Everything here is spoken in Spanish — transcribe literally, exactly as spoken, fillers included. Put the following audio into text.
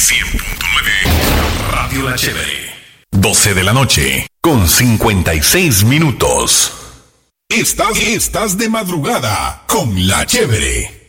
cien punto nueve Radio La Chévere. doce de la noche, con cincuenta y seis minutos. Estás, estás de madrugada con La Chévere.